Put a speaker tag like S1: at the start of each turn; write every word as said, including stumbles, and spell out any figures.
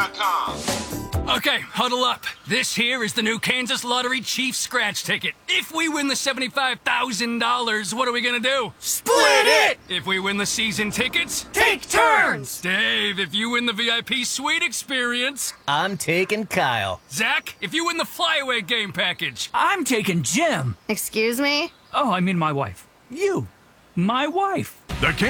S1: dot com.
S2: Okay, huddle up. This here is the new Kansas Lottery Chief Scratch Ticket. If we win the seventy-five thousand dollars, what are we gonna do?
S3: Split it!
S2: If we win the season tickets?
S3: Take turns!
S2: Dave, if you win the V I P suite experience?
S4: I'm taking Kyle.
S2: Zach, if you win the flyaway game package?
S3: I'm taking Jim.
S5: Excuse me?
S3: Oh, I mean my wife. You. My wife.
S6: The